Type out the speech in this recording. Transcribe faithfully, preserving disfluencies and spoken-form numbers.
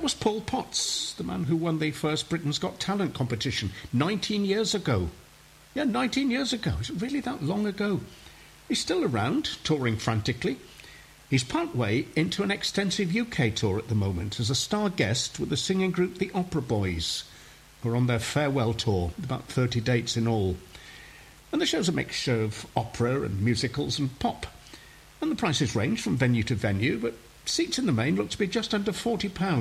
was Paul Potts, the man who won the first Britain's Got Talent competition nineteen years ago. Yeah, nineteen years ago. Is it really that long ago? He's still around, touring frantically. He's partway into an extensive U K tour at the moment as a star guest with the singing group The Opera Boys, who are on their farewell tour, about thirty dates in all. And the show's a mixture of opera and musicals and pop. And the prices range from venue to venue, but seats in the main look to be just under forty pounds.